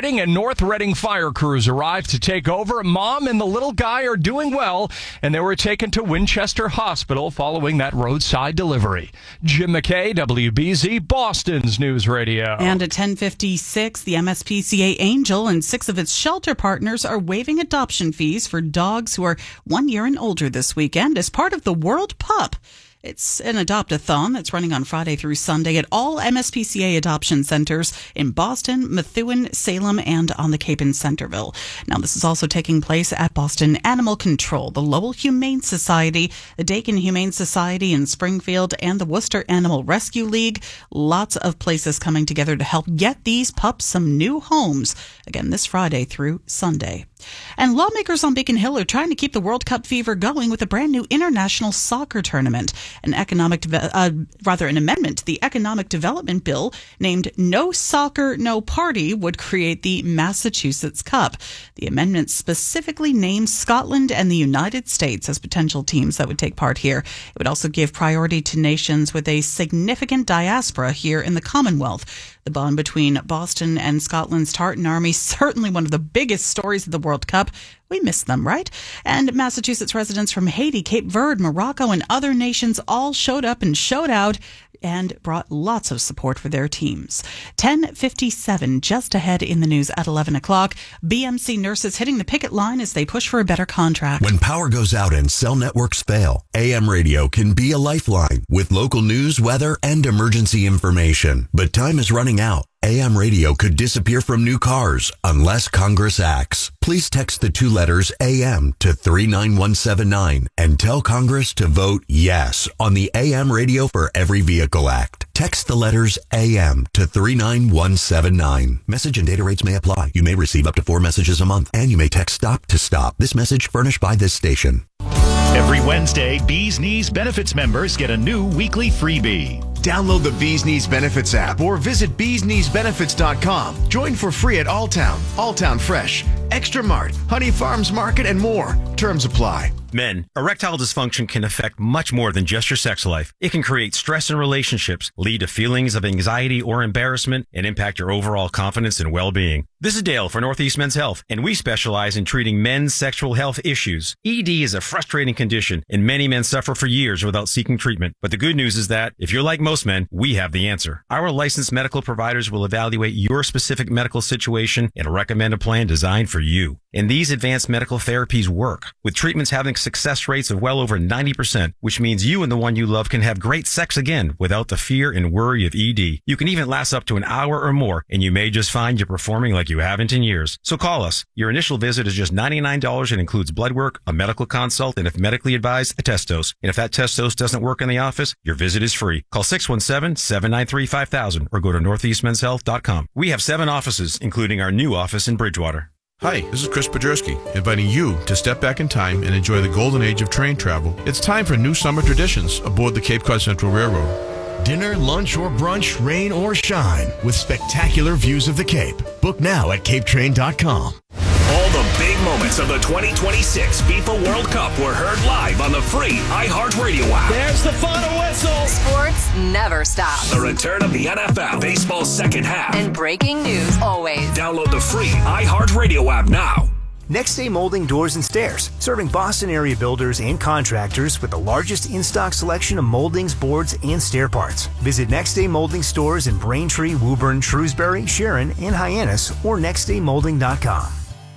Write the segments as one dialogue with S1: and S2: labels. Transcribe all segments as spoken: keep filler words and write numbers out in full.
S1: Reading and North Reading fire crews arrived to take over. Mom and the little guy are doing well, and they were taken to Winchester Hospital following that roadside delivery. Jim McKay, W B Z, Boston's News Radio.
S2: And at ten fifty-six, the M S P C A Angel and six of its shelter partners are waiving adoption fees for dogs who are one year and older this weekend as part of the World Pup. It's an adopt-a-thon that's running on Friday through Sunday at all M S P C A adoption centers in Boston, Methuen, Salem, and on the Cape in Centerville. Now, this is also taking place at Boston Animal Control, the Lowell Humane Society, the Dakin Humane Society in Springfield, and the Worcester Animal Rescue League. Lots of places coming together to help get these pups some new homes. Again, this Friday through Sunday. And lawmakers on Beacon Hill are trying to keep the World Cup fever going with a brand new international soccer tournament. An economic, de- uh, rather an amendment to the Economic Development Bill named No Soccer, No Party would create the Massachusetts Cup. The amendment specifically names Scotland and the United States as potential teams that would take part here. It would also give priority to nations with a significant diaspora here in the Commonwealth. The bond between Boston and Scotland's Tartan Army, certainly one of the biggest stories of the World Cup. We miss them, right? And Massachusetts residents from Haiti, Cape Verde, Morocco, and other nations all showed up and showed out and brought lots of support for their teams. ten fifty-seven, just ahead in the news at eleven o'clock. B M C nurses hitting the picket line as they push for a better contract.
S3: When power goes out and cell networks fail, A M radio can be a lifeline with local news, weather, and emergency information. But time is running out. A M radio could disappear from new cars unless Congress acts. Please text the two letters A M to three nine one seven nine and tell Congress to vote yes on the A M Radio for Every Vehicle Act. Text the letters A M to three nine one seven nine. Message and data rates may apply. You may receive up to four messages a month, and you may text STOP to STOP. This message furnished by this station.
S4: Every Wednesday, Bees Knees Benefits members get a new weekly freebie.
S5: Download the Bees Knees Benefits app or visit bees knees benefits dot com. Join for free at Alltown, Alltown Fresh, Extra Mart, Honey Farms Market, and more. Terms apply.
S6: Men, erectile dysfunction can affect much more than just your sex life. It can create stress in relationships, lead to feelings of anxiety or embarrassment, and impact your overall confidence and well-being. This is Dale for Northeast Men's Health, and we specialize in treating men's sexual health issues. E D is a frustrating condition, and many men suffer for years without seeking treatment. But the good news is that, if you're like most men, we have the answer. Our licensed medical providers will evaluate your specific medical situation and recommend a plan designed for you. And these advanced medical therapies work, with treatments having success rates of well over ninety percent, which means you and the one you love can have great sex again without the fear and worry of E D. You can even last up to an hour or more, and you may just find you're performing like you haven't in years. So call us. Your initial visit is just ninety-nine dollars and includes blood work, a medical consult, and if medically advised, a test dose. And if that test dose doesn't work in the office, your visit is free. Call six one seven, seven nine three, five thousand or go to northeast men's health dot com. We have seven offices, including our new office in Bridgewater.
S7: Hi, this is Chris Podjerski, inviting you to step back in time and enjoy the golden age of train travel. It's time for new summer traditions aboard the Cape Cod Central Railroad.
S8: Dinner, lunch, or brunch, rain or shine, with spectacular views of the Cape. Book now at cape train dot com.
S9: All the big moments of the twenty twenty-six FIFA World Cup were heard live on the free iHeartRadio app.
S10: There's the final whistle.
S11: Sports never stops.
S9: The return of the N F L, baseball's second half.
S11: And breaking news always.
S9: Download the free iHeartRadio app now.
S12: Next Day Molding Doors and Stairs, serving Boston area builders and contractors with the largest in-stock selection of moldings, boards, and stair parts. Visit Next Day Molding stores in Braintree, Woburn, Shrewsbury, Sharon, and Hyannis, or next day molding dot com.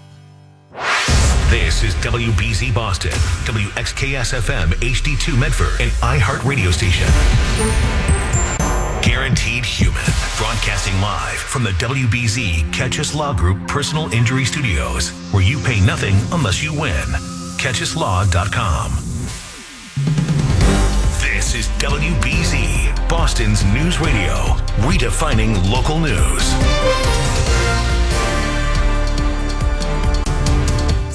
S13: This is W B Z Boston, W X K S F M H D two Medford, an iHeart radio station. Guaranteed Human, broadcasting live from the W B Z Catch Us Law Group Personal Injury Studios, where you pay nothing unless you win. catch us law dot com. This is W B Z, Boston's news radio, redefining local news.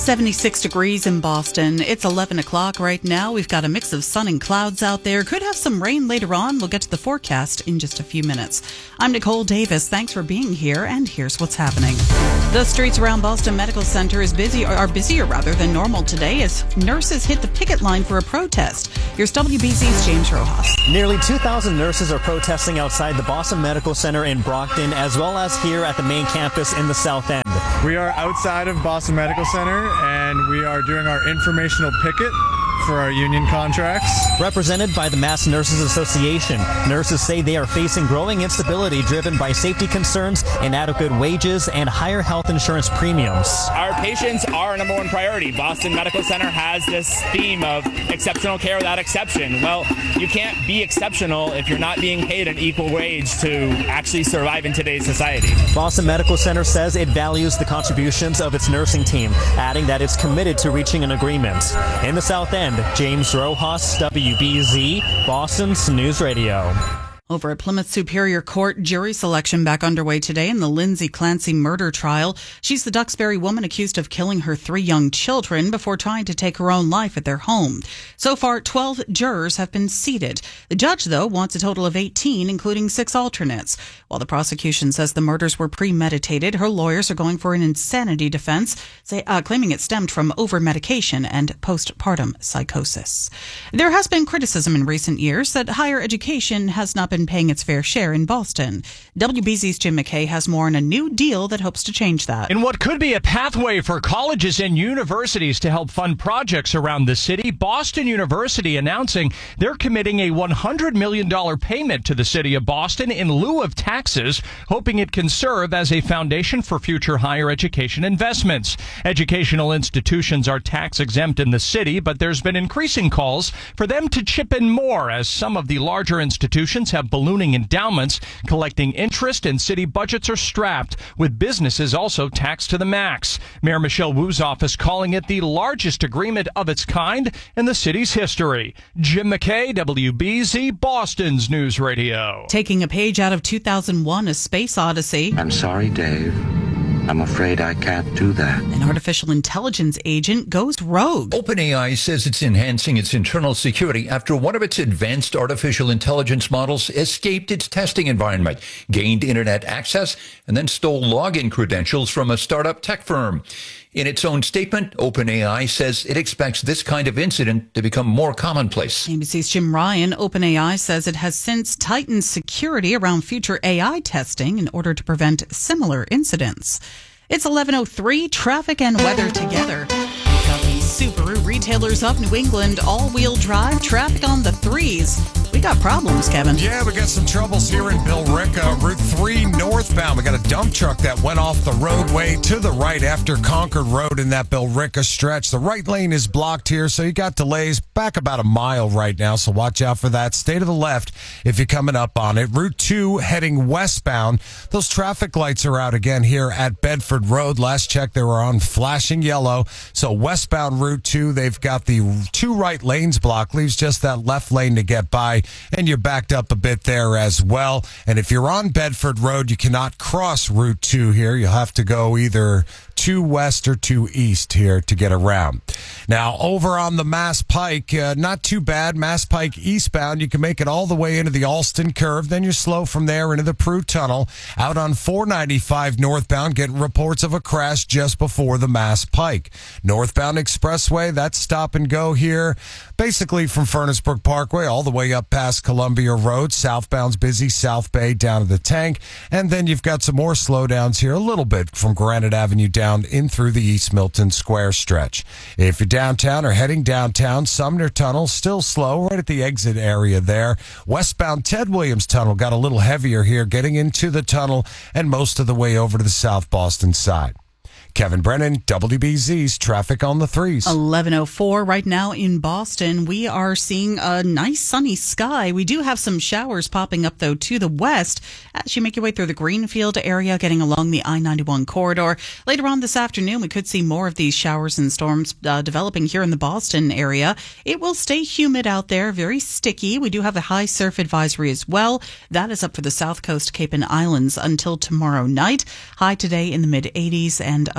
S2: seventy-six degrees in Boston. It's eleven o'clock right now. We've got a mix of sun and clouds out there. Could have some rain later on. We'll get to the forecast in just a few minutes. I'm Nicole Davis. Thanks for being here, and here's what's happening. The streets around Boston Medical Center is busy, or are busier rather than normal today as nurses hit the picket line for a protest. Here's W B Z's James Rojas.
S10: Nearly two thousand nurses are protesting outside the Boston Medical Center in Brockton, as well as here at the main campus in the South End.
S14: We are outside of Boston Medical Center, and we are doing our informational picket for our union contracts.
S10: Represented by the Mass Nurses Association, nurses say they are facing growing instability driven by safety concerns, inadequate wages, and higher health insurance premiums.
S15: Our patients are our number one priority. Boston Medical Center has this theme of exceptional care without exception. Well, you can't be exceptional if you're not being paid an equal wage to actually survive in today's society.
S10: Boston Medical Center says it values the contributions of its nursing team, adding that it's committed to reaching an agreement. In the South End, James Rojas, W B Z, Boston's News Radio.
S2: Over at Plymouth Superior Court, jury selection back underway today in the Lindsay Clancy murder trial. She's the Duxbury woman accused of killing her three young children before trying to take her own life at their home. So far, twelve jurors have been seated. The judge, though, wants a total of eighteen, including six alternates. While the prosecution says the murders were premeditated, her lawyers are going for an insanity defense, say, uh, claiming it stemmed from over-medication and postpartum psychosis. There has been criticism in recent years that higher education has not been paying its fair share in Boston. W B Z's Jim McKay has more on a new deal that hopes to change that.
S1: In what could be a pathway for colleges and universities to help fund projects around the city, Boston University announcing they're committing a one hundred million dollars payment to the city of Boston in lieu of taxes, hoping it can serve as a foundation for future higher education investments. Educational institutions are tax exempt in the city, but there's been increasing calls for them to chip in more as some of the larger institutions have ballooning endowments collecting interest, and city budgets are strapped, with businesses also taxed to the max. Mayor Michelle Wu's office calling it the largest agreement of its kind in the city's history. Jim McKay, W B Z, Boston's News Radio.
S2: Taking a page out of two thousand one, A Space Odyssey.
S16: I'm sorry, Dave. I'm afraid I can't do that.
S2: An artificial intelligence agent goes rogue.
S17: OpenAI says it's enhancing its internal security after one of its advanced artificial intelligence models escaped its testing environment, gained internet access, and then stole login credentials from a startup tech firm. In its own statement, OpenAI says it expects this kind of incident to become more commonplace.
S2: A B C's Jim Ryan. OpenAI says it has since tightened security around future A I testing in order to prevent similar incidents. It's eleven oh three, traffic and weather together. We've got the Subaru retailers of New England, all-wheel drive, traffic on the threes. We got problems, Kevin.
S18: Yeah, we got some troubles here in Billerica. Route three northbound. We got a dump truck that went off the roadway to the right after Concord Road in that Billerica stretch. The right lane is blocked here, so you got delays back about a mile right now, so watch out for that. Stay to the left if you're coming up on it. Route two heading westbound. Those traffic lights are out again here at Bedford Road. Last check, they were on flashing yellow. So westbound Route two, they've got the two right lanes blocked. Leaves just that left lane to get by. And you're backed up a bit there as well. And if you're on Bedford Road, you cannot cross Route two here. You'll have to go either two west or two east here to get around. Now, over on the Mass Pike, uh, not too bad. Mass Pike eastbound, you can make it all the way into the Alston curve. Then you're slow from there into the Prue Tunnel. Out on four ninety-five northbound, getting reports of a crash just before the Mass Pike. Northbound Expressway, that's stop and go here, basically from Furnace Brook Parkway all the way up past Columbia Road. Southbound's busy, South Bay down to the tank. And then you've got some more slowdowns here, a little bit from Granite Avenue down in through the East Milton Square stretch. If you're downtown or heading downtown, Sumner Tunnel still slow right at the exit area there. Westbound Ted Williams Tunnel got a little heavier here getting into the tunnel and most of the way over to the South Boston side. Kevin Brennan, W B Z's Traffic on the Threes.
S2: eleven oh four right now in Boston. We are seeing a nice sunny sky. We do have some showers popping up, though, to the west as you make your way through the Greenfield area, getting along the I ninety-one corridor. Later on this afternoon, we could see more of these showers and storms uh, developing here in the Boston area. It will stay humid out there, very sticky. We do have a high surf advisory as well. That is up for the South Coast, Cape and Islands until tomorrow night. High today in the mid eighties and up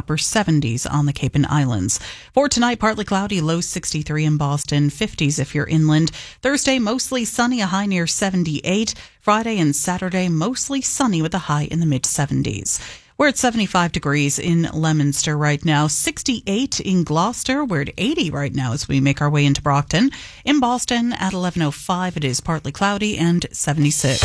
S2: upper seventies on the Cape and Islands. For tonight, partly cloudy, low sixty-three in Boston, fifties if you're inland. Thursday, mostly sunny, a high near seventy-eight. Friday and Saturday, mostly sunny with a high in the mid-seventies. We're at seventy-five degrees in Leominster right now, sixty-eight in Gloucester. We're at eighty right now as we make our way into Brockton. In Boston at eleven oh five, it is partly cloudy and seventy-six.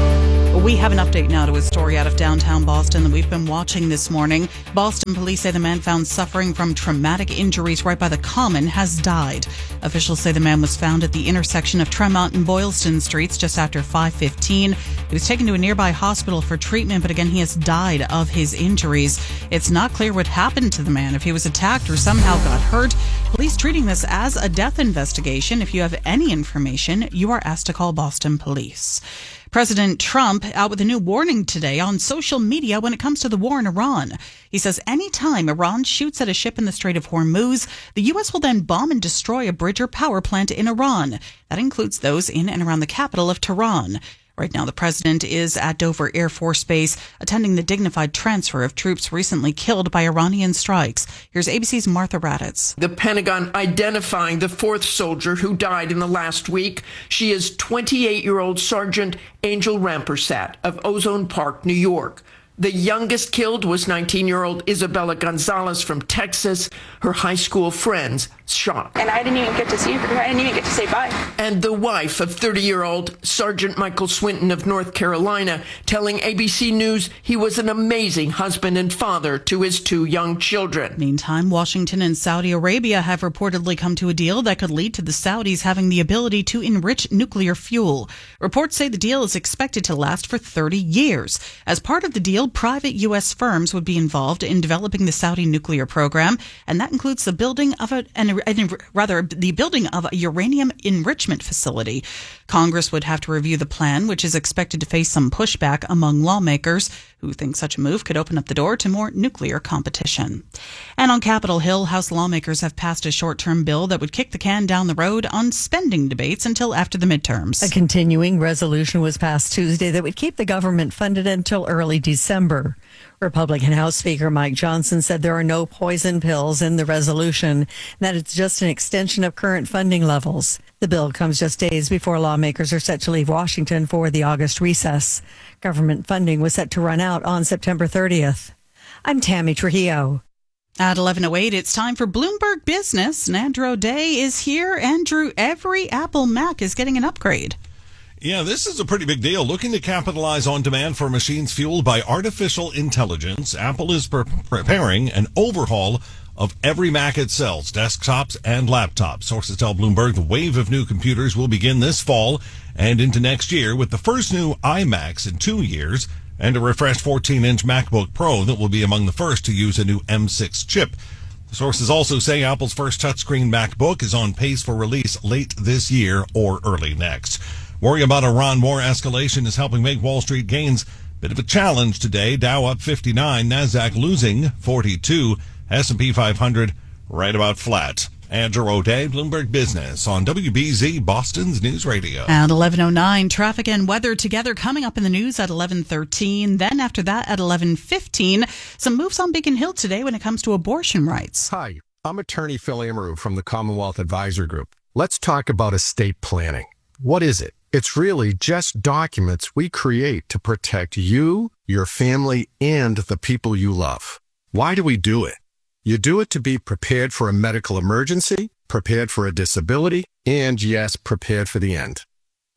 S2: We have an update now to a story out of downtown Boston that we've been watching this morning. Boston police say the man found suffering from traumatic injuries right by the Common has died. Officials say the man was found at the intersection of Tremont and Boylston Streets just after five fifteen. He was taken to a nearby hospital for treatment, but again, he has died of his injuries. It's not clear what happened to the man, if he was attacked or somehow got hurt. Police treating this as a death investigation. If you have any information, you are asked to call Boston Police. President Trump out with a new warning today on social media when it comes to the war in Iran. He says anytime Iran shoots at a ship in the Strait of Hormuz, the U S will then bomb and destroy a bridge or power plant in Iran. That includes those in and around the capital of Tehran. Right now, the president is at Dover Air Force Base attending the dignified transfer of troops recently killed by Iranian strikes. Here's A B C's Martha Raddatz.
S19: The Pentagon identifying the fourth soldier who died in the last week. She is twenty-eight-year-old Sergeant Angel Rampersad of Ozone Park, New York. The youngest killed was nineteen-year-old Isabella Gonzalez from Texas. Her high school friends shocked.
S20: And I didn't even get to see her. I didn't even get to say bye.
S19: And the wife of thirty-year-old Sergeant Michael Swinton of North Carolina telling A B C News he was an amazing husband and father to his two young children.
S2: Meantime, Washington and Saudi Arabia have reportedly come to a deal that could lead to the Saudis having the ability to enrich nuclear fuel. Reports say the deal is expected to last for thirty years. As part of the deal, private U S firms would be involved in developing the Saudi nuclear program, and that includes the building of a, an, an, rather the building of a uranium enrichment facility. Congress would have to review the plan, which is expected to face some pushback among lawmakers who think such a move could open up the door to more nuclear competition. And on Capitol Hill, House lawmakers have passed a short-term bill that would kick the can down the road on spending debates until after the midterms.
S21: A continuing resolution was passed Tuesday that would keep the government funded until early December. Republican House Speaker Mike Johnson said there are no poison pills in the resolution, and that it's just an extension of current funding levels. The bill comes just days before lawmakers are set to leave Washington for the August recess. Government funding was set to run out on September thirtieth. I'm Tammy Trujillo.
S2: At eleven oh eight, it's time for Bloomberg Business. And Andrew O'Day is here. Andrew, every Apple Mac is getting an upgrade.
S22: Yeah, this is a pretty big deal. Looking to capitalize on demand for machines fueled by artificial intelligence, Apple is pre- preparing an overhaul of every Mac it sells, desktops and laptops. Sources tell Bloomberg the wave of new computers will begin this fall and into next year with the first new iMacs in two years and a refreshed fourteen-inch MacBook Pro that will be among the first to use a new M six chip. The sources also say Apple's first touchscreen MacBook is on pace for release late this year or early next. Worry about Iran war escalation is helping make Wall Street gains bit of a challenge today. Dow up fifty-nine, NASDAQ losing forty-two, S and P five hundred right about flat. Andrew O'Day, Bloomberg Business on W B Z, Boston's News Radio.
S2: At eleven oh nine, traffic and weather together coming up in the news at eleven thirteen. Then after that at eleven fifteen, some moves on Beacon Hill today when it comes to abortion rights.
S23: Hi, I'm attorney Phil Amaru from the Commonwealth Advisor Group. Let's talk about estate planning. What is it? It's really just documents we create to protect you, your family, and the people you love. Why do we do it? You do it to be prepared for a medical emergency, prepared for a disability, and yes, prepared for the end.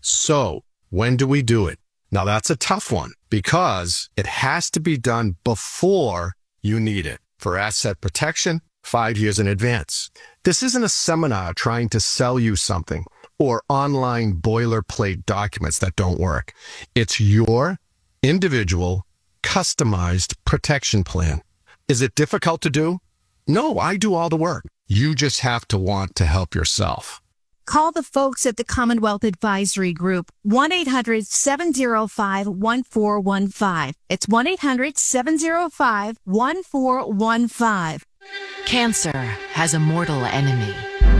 S23: So, when do we do it? Now that's a tough one because it has to be done before you need it. For asset protection, five years in advance. This isn't a seminar trying to sell you something or online boilerplate documents that don't work. It's your individual, customized protection plan. Is it difficult to do? No, I do all the work. You just have to want to help yourself.
S24: Call the folks at the Commonwealth Advisory Group, one eight hundred seven oh five one four one five. It's one eight hundred seven oh five one four one five.
S25: Cancer has a mortal enemy,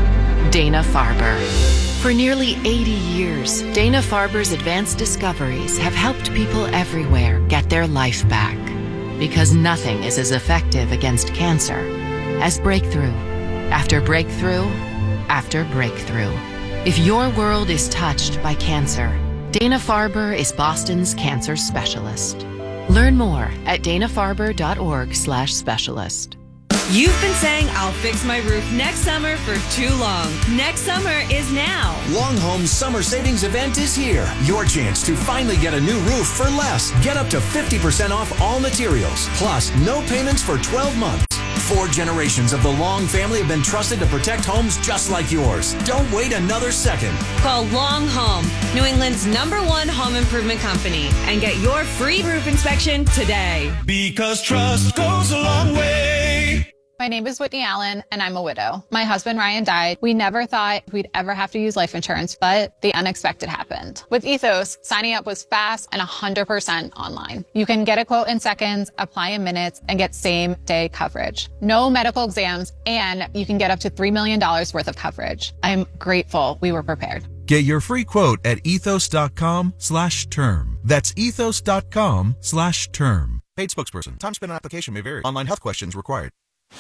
S25: Dana-Farber. For nearly eighty years, Dana-Farber's advanced discoveries have helped people everywhere get their life back. because nothing is as effective against cancer as breakthrough after breakthrough after breakthrough. If your world is touched by cancer, Dana-Farber is Boston's cancer specialist. Learn more at dana farber dot org slash specialist.
S3: You've been saying I'll fix my roof next summer for too long. Next summer is now.
S4: Longhome's summer savings event is here. Your chance to finally get a new roof for less. Get up to fifty percent off all materials, plus no payments for twelve months. Four generations of the Long family have been trusted to protect homes just like yours. Don't wait another second.
S3: Call Long Home, New England's number one home improvement company, and get your free roof inspection today.
S5: Because trust goes a long way.
S6: My name is Whitney Allen, and I'm a widow. My husband, Ryan, died. We never thought we'd ever have to use life insurance, but the unexpected happened. With Ethos, signing up was fast and one hundred percent online. You can get a quote in seconds, apply in minutes, and get same-day coverage. No medical exams, and you can get up to three million dollars worth of coverage. I'm grateful we were prepared.
S7: Get your free quote at ethos.com slash term. That's ethos.com slash term.
S26: Paid spokesperson. Time spent on application may vary. Online health questions required.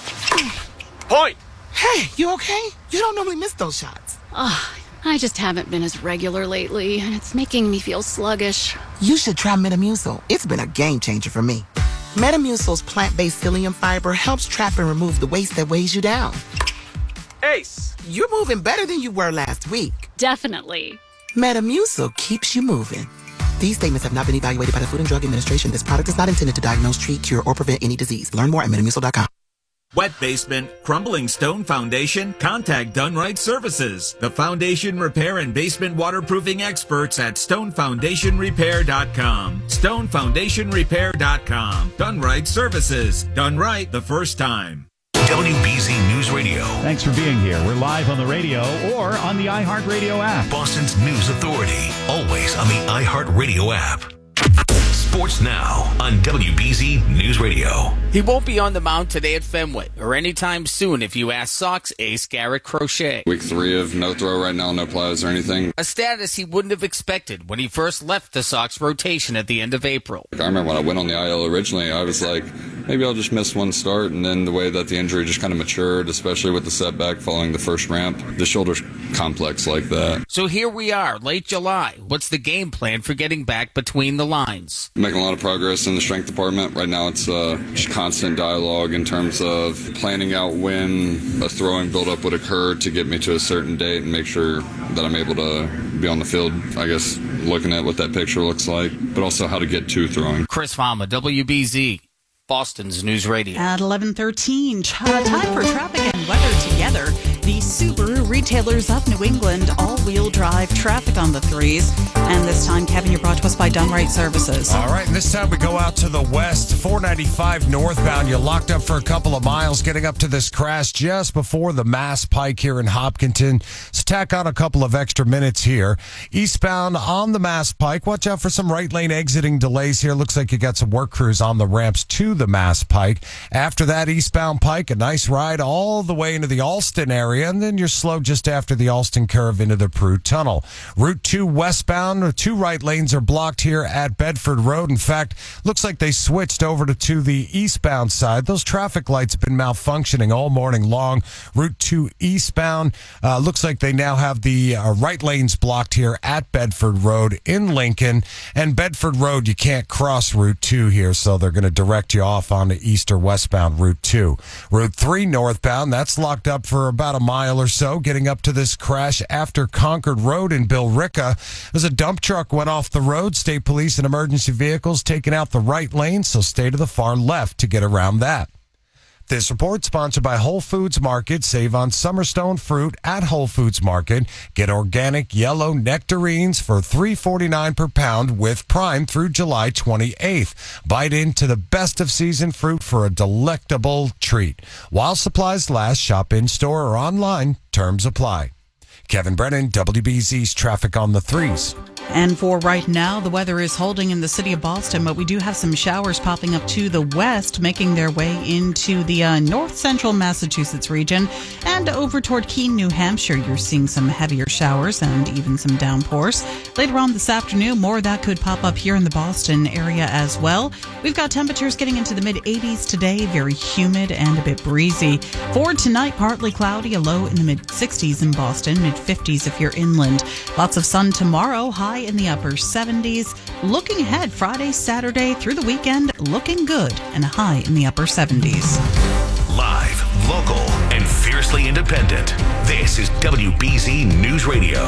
S27: Point! Hey, you okay? You don't normally miss those shots.
S28: Oh, I just haven't been as regular lately, and it's making me feel sluggish.
S27: You should try Metamucil. It's been a game changer for me. Metamucil's plant-based psyllium fiber helps trap and remove the waste that weighs you down. Ace, you're moving better than you were last week.
S28: Definitely.
S27: Metamucil keeps you moving. These statements have not been evaluated by the Food and Drug Administration. This product is not intended to diagnose, treat, cure, or prevent any disease. Learn more at metamucil dot com.
S29: Wet basement, crumbling stone foundation? Contact Done Right Services, the foundation repair and basement waterproofing experts at stone foundation repair dot com. stone foundation repair dot com. Done Right Services. Done right the first time.
S13: W B Z News Radio.
S30: Thanks for being here. We're live on the radio or on the iHeartRadio app.
S13: Boston's News Authority. Always on the iHeartRadio app. Sports Now on W B Z News Radio.
S31: He won't be on the mound today at Fenway or anytime soon if you ask Sox ace Garrett Crochet.
S32: Week three of no throw right now, no plies or anything.
S31: A status he wouldn't have expected when he first left the Sox rotation at the end of April.
S32: I remember when I went on the I L originally, I was like, maybe I'll just miss one start, and then the way that the injury just kind of matured, especially with the setback following the first ramp, the shoulder's complex like that.
S31: So here we are, late July. What's the game plan for getting back between the lines?
S32: Making a lot of progress in the strength department. Right now it's uh, just constant dialogue in terms of planning out when a throwing buildup would occur to get me to a certain date and make sure that I'm able to be on the field, I guess, looking at what that picture looks like, but also how to get to throwing.
S31: Chris Fama, W B Z. Boston's News Radio.
S2: At eleven thirteen, ch- time for traffic and weather together. The Subaru retailers of New England, all-wheel drive traffic on the threes. And this time, Kevin, you're brought to us by Done Right Services.
S18: All right, and this time we go out to the west, four ninety-five northbound. You're locked up for a couple of miles getting up to this crash just before the Mass Pike here in Hopkinton. So tack on a couple of extra minutes here. Eastbound on the Mass Pike, watch out for some right lane exiting delays here. Looks like you got some work crews on the ramps to the Mass Pike. After that, eastbound Pike, a nice ride all the way into the Alston area, and then you're slow just after the Alston curve into the Prue Tunnel. Route two westbound, two right lanes are blocked here at Bedford Road. In fact, looks like they switched over to, to the eastbound side. Those traffic lights have been malfunctioning all morning long. Route two eastbound, uh, looks like they now have the uh, right lanes blocked here at Bedford Road in Lincoln. And Bedford Road, you can't cross Route two here, so they're going to direct you off on the east or westbound Route two. Route three northbound, that's locked up for about a mile or so, getting up to this crash after Concord Road in Billerica. As a dump truck went off the road, state police and emergency vehicles taking out the right lane, so stay to the far left to get around that. This report sponsored by Whole Foods Market. Save on Summerstone fruit at Whole Foods Market. Get organic yellow nectarines for three forty-nine per pound with Prime through July twenty-eighth. Bite into the best of season fruit for a delectable treat. While supplies last, shop in-store or online. Terms apply. Kevin Brennan, W B Z's Traffic on the Threes.
S2: And for right now, the weather is holding in the city of Boston, but we do have some showers popping up to the west, making their way into the uh, north central Massachusetts region and over toward Keene, New Hampshire. You're seeing some heavier showers and even some downpours. Later on this afternoon, more of that could pop up here in the Boston area as well. We've got temperatures getting into the mid eighties today, very humid and a bit breezy. For tonight, partly cloudy, a low in the mid sixties in Boston, mid fifties if you're inland. Lots of sun tomorrow, high in the upper seventies. Looking ahead, Friday, Saturday, through the weekend, looking good and a high in the upper seventies.
S13: Live, local, and fiercely independent. This is W B Z News Radio.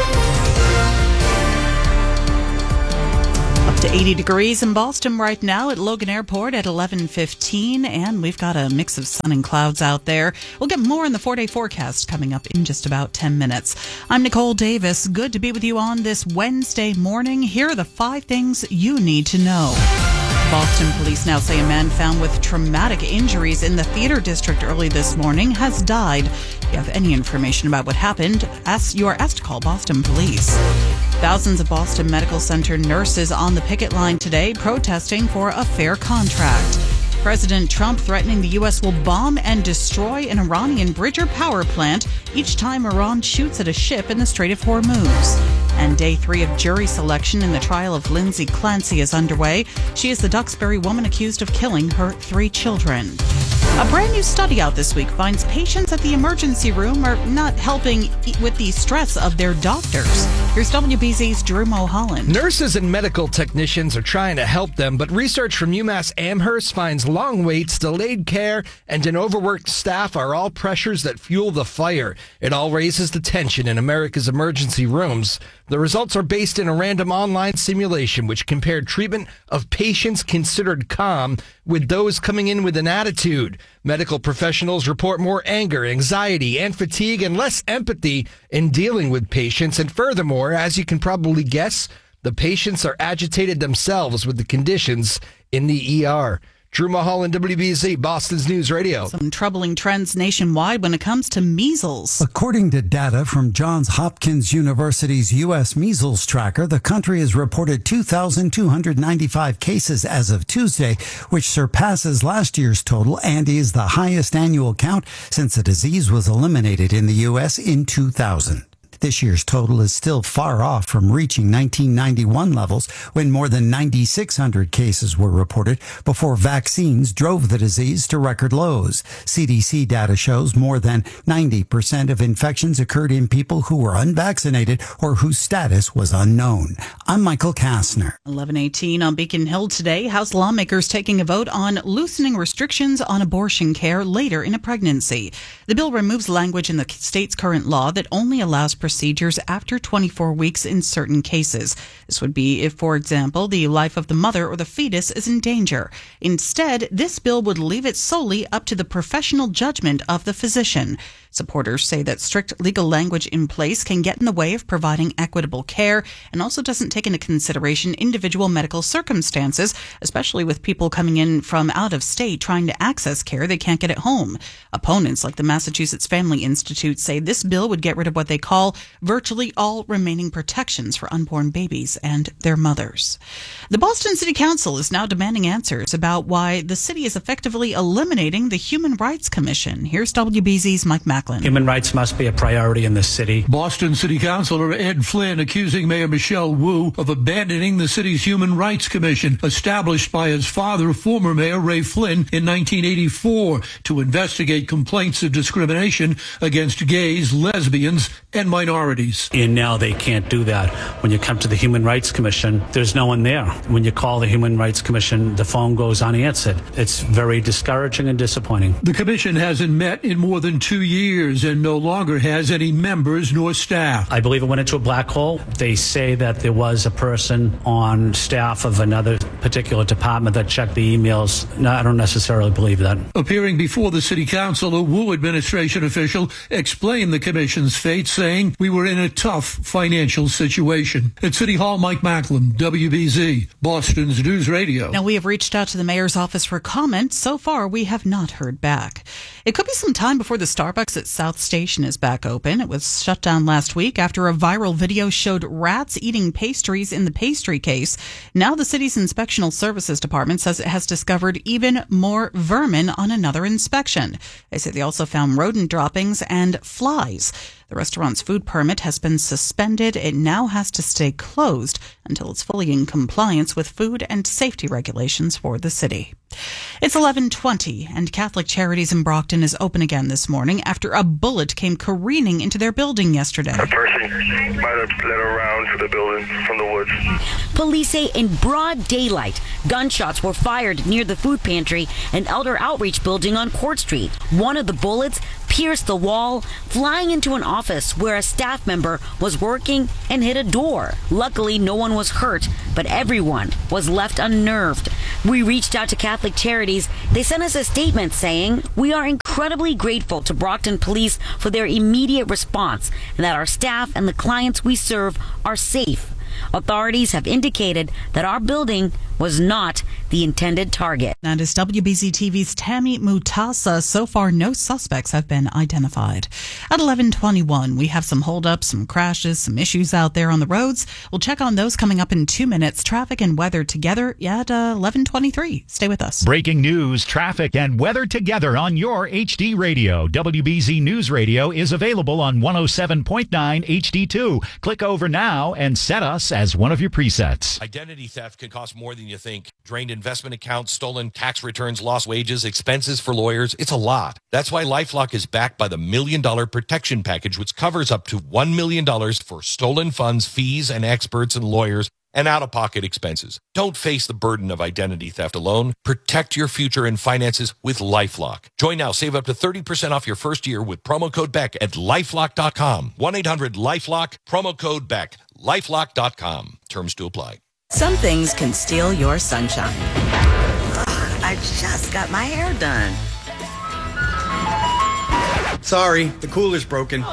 S2: Up to eighty degrees in Boston right now at Logan Airport at eleven fifteen, and we've got a mix of sun and clouds out there. We'll get more in the four-day forecast coming up in just about ten minutes. I'm Nicole Davis. Good to be with you on this Wednesday morning. Here are the five things you need to know. Boston police now say a man found with traumatic injuries in the theater district early this morning has died. If you have any information about what happened, ask, you are asked to call Boston Police. Thousands of Boston Medical Center nurses on the picket line today protesting for a fair contract. President Trump threatening the U S will bomb and destroy an Iranian bridge or power plant each time Iran shoots at a ship in the Strait of Hormuz. And day three of jury selection in the trial of Lindsay Clancy is underway. She is the Duxbury woman accused of killing her three children. A brand new study out this week finds patients at the emergency room are not helping with the stress of their doctors. Here's W B Z's Drew Mulholland.
S1: Nurses and medical technicians are trying to help them, but research from UMass Amherst finds long waits, delayed care, and an overworked staff are all pressures that fuel the fire. It all raises the tension in America's emergency rooms. The results are based in a random online simulation which compared treatment of patients considered calm with those coming in with an attitude. Medical professionals report more anger, anxiety, and fatigue and less empathy in dealing with patients. And furthermore, as you can probably guess, the patients are agitated themselves with the conditions in the E R. Drew Mulholland, W B Z, Boston's News Radio.
S2: Some troubling trends nationwide when it comes to measles.
S8: According to data from Johns Hopkins University's U S Measles Tracker, the country has reported two thousand two hundred ninety-five cases as of Tuesday, which surpasses last year's total and is the highest annual count since the disease was eliminated in the U S in two thousand. This year's total is still far off from reaching nineteen ninety-one levels when more than nine thousand six hundred cases were reported before vaccines drove the disease to record lows. C D C data shows more than ninety percent of infections occurred in people who were unvaccinated or whose status was unknown. I'm Michael Kastner.
S2: eleven eighteen on Beacon Hill today. House lawmakers taking a vote on loosening restrictions on abortion care later in a pregnancy. The bill removes language in the state's current law that only allows procedures after twenty-four weeks in certain cases. This would be if, for example, the life of the mother or the fetus is in danger. Instead, this bill would leave it solely up to the professional judgment of the physician. Supporters say that strict legal language in place can get in the way of providing equitable care and also doesn't take into consideration individual medical circumstances, especially with people coming in from out of state trying to access care they can't get at home. Opponents like the Massachusetts Family Institute say this bill would get rid of what they call virtually all remaining protections for unborn babies and their mothers. The Boston City Council is now demanding answers about why the city is effectively eliminating the Human Rights Commission. Here's W B Z's Mike Macklin.
S9: Human rights must be a priority in this city.
S10: Boston City Councilor Ed Flynn accusing Mayor Michelle Wu of abandoning the city's Human Rights Commission, established by his father, former Mayor Ray Flynn, in nineteen eighty-four to investigate complaints of discrimination against gays, lesbians, and minorities.
S9: And now they can't do that. When you come to the Human Rights Commission, there's no one there. When you call the Human Rights Commission, the phone goes unanswered. It's very discouraging and disappointing.
S10: The commission hasn't met in more than two years and no longer has any members nor staff.
S9: I believe it went into a black hole. They say that there was a person on staff of another particular department that checked the emails. No, I don't necessarily believe that.
S10: Appearing before the city council, a Wu administration official explained the commission's fate, saying, we were in a tough financial situation. At City Hall, Mike Macklin, W B Z, Boston's News Radio.
S2: Now, we have reached out to the mayor's office for comment. So far, we have not heard back. It could be some time before the Starbucks at South Station is back open. It was shut down last week after a viral video showed rats eating pastries in the pastry case. Now the city's inspectional services department says it has discovered even more vermin on another inspection. They say they also found rodent droppings and flies. The restaurant's food permit has been suspended. It now has to stay closed until it's fully in compliance with food and safety regulations for the city. It's eleven twenty, and Catholic Charities in Brockton is open again this morning after a bullet came careening into their building yesterday.
S11: A person might have led around to the building from the woods.
S12: Police say in broad daylight, gunshots were fired near the food pantry and Elder Outreach building on Court Street. One of the bullets pierced the wall, flying into an office where a staff member was working and hit a door. Luckily, no one was hurt, but everyone was left unnerved. We reached out to Catholic Charities. They sent us a statement saying, "We are incredibly grateful to Brockton Police for their immediate response and that our staff and the clients we serve are safe. Authorities have indicated that our building was not the intended target."
S2: That is W B Z T V's Tammy Mutasa. So far, no suspects have been identified. At eleven twenty-one, we have some holdups, some crashes, some issues out there on the roads. We'll check on those coming up in two minutes. Traffic and weather together at uh, eleven twenty-three. Stay with us.
S30: Breaking news, traffic, and weather together on your H D radio. W B Z News Radio is available on one oh seven point nine H D two. Click over now and set us as one of your presets.
S14: Identity theft can cost more than you think. Drained investment accounts, stolen tax returns, lost wages, expenses for lawyers. It's a lot. That's why LifeLock is backed by the Million Dollar Protection Package, which covers up to one million dollars for stolen funds, fees, and experts and lawyers, and out-of-pocket expenses. Don't face the burden of identity theft alone. Protect your future and finances with LifeLock. Join now. Save up to thirty percent off your first year with promo code Beck at lifelock dot com. one eight hundred LifeLock, promo code Beck. lifelock dot com. Terms to apply.
S15: Some things can steal your sunshine. Ugh, I just got my hair done.
S16: Sorry, the cooler's broken.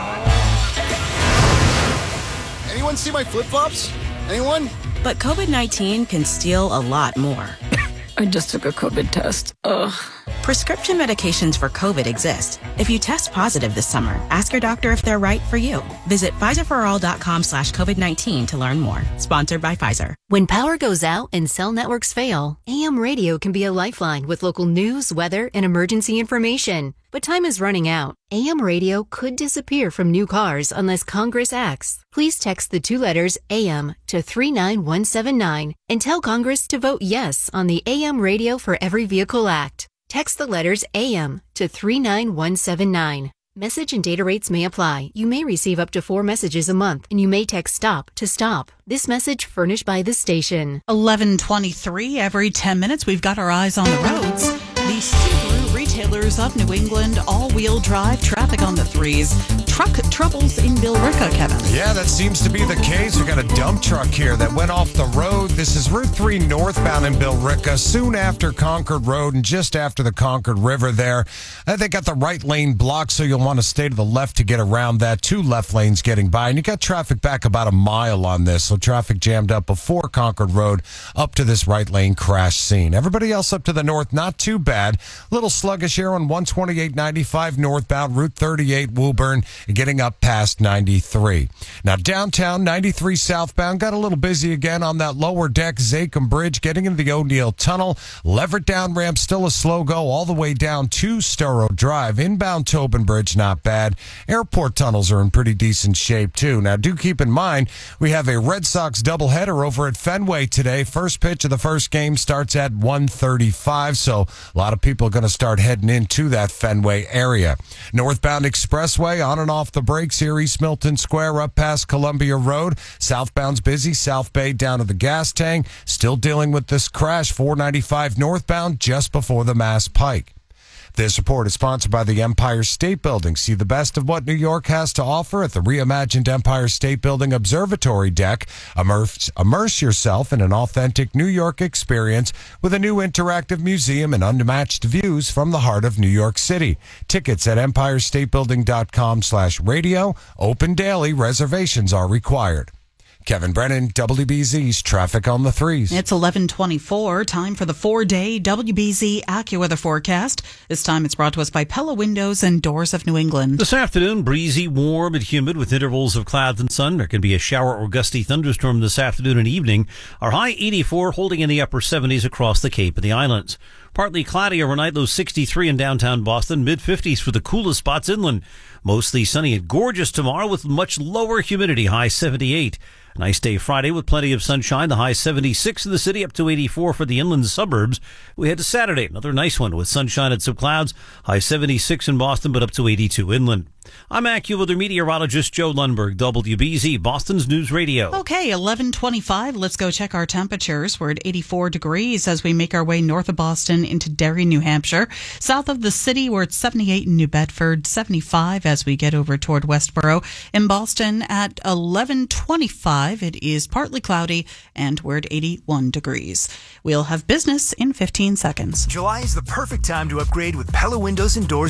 S17: Anyone see my flip-flops? Anyone?
S15: But COVID nineteen can steal a lot more.
S19: I just took a COVID test. Ugh.
S15: Prescription medications for COVID exist. If you test positive this summer, ask your doctor if they're right for you. Visit Pfizer for all dot com slash COVID nineteen to learn more. Sponsored by Pfizer.
S20: When power goes out and cell networks fail, A M radio can be a lifeline with local news, weather, and emergency information. But time is running out. A M radio could disappear from new cars unless Congress acts. Please text the two letters A M to three nine one seven nine and tell Congress to vote yes on the A M Radio for Every Vehicle Act. Text the letters A M to three nine one seven nine. Message and data rates may apply. You may receive up to four messages a month, and you may text STOP to stop. This message furnished by the station.
S2: eleven twenty-three. Every ten minutes, we've got our eyes on the roads. The Subaru retailers of New England, all-wheel drive, traffic on the threes. Truck troubles in Billerica, Kevin.
S18: Yeah, that seems to be the case. We got a dump truck here that went off the road. This is Route three northbound in Billerica, soon after Concord Road and just after the Concord River there. Uh, they got the right lane blocked, so you'll want to stay to the left to get around that. Two left lanes getting by, and you got traffic back about a mile on this, so traffic jammed up before Concord Road up to this right lane crash scene. Everybody else up to the north, not too bad. A little sluggish here on one twenty-eight ninety-five northbound, Route thirty-eight Woburn, getting up past ninety-three. Now downtown, ninety-three southbound, got a little busy again on that lower deck, Zachem Bridge, getting into the O'Neill Tunnel. Leverett down ramp, still a slow go all the way down to Storrow Drive. Inbound Tobin Bridge, not bad. Airport tunnels are in pretty decent shape too. Now do keep in mind, we have a Red Sox doubleheader over at Fenway today. First pitch of the first game starts at one thirty-five, so a lot of people are going to start heading into that Fenway area. Northbound Expressway on and off the brakes here, East Milton Square up past Columbia Road. Southbound's busy, South Bay down to the gas tank. Still dealing with this crash, four ninety-five northbound just before the Mass Pike. This report is sponsored by the Empire State Building. See the best of what New York has to offer at the reimagined Empire State Building Observatory Deck. Immerse, immerse yourself in an authentic New York experience with a new interactive museum and unmatched views from the heart of New York City. Tickets at empire state building dot com slash radio. Open daily. Reservations are required. Kevin Brennan, W B Z's Traffic on the Threes.
S2: It's eleven twenty-four, time for the four-day W B Z AccuWeather forecast. This time it's brought to us by Pella Windows and Doors of New England.
S3: This afternoon, breezy, warm, and humid with intervals of clouds and sun. There can be a shower or gusty thunderstorm this afternoon and evening. Our high eighty-four, holding in the upper seventies across the Cape and the islands. Partly cloudy overnight, low sixty-three in downtown Boston, mid-fifties for the coolest spots inland. Mostly sunny and gorgeous tomorrow with much lower humidity, high seventy-eight. A nice day Friday with plenty of sunshine, the high seventy-six in the city, up to eighty-four for the inland suburbs. We head to Saturday, another nice one with sunshine and some clouds, high seventy-six in Boston, but up to eighty-two inland. I'm AccuWeather meteorologist Joe Lundberg, W B Z, Boston's News Radio.
S2: Okay, eleven twenty-five. Let's go check our temperatures. We're at eighty-four degrees as we make our way north of Boston into Derry, New Hampshire. South of the city, we're at seventy-eight in New Bedford, seventy-five as we get over toward Westboro. In Boston at eleven twenty-five, it is partly cloudy and we're at eighty-one degrees. We'll have business in fifteen seconds.
S4: July is the perfect time to upgrade with Pella Windows and Doors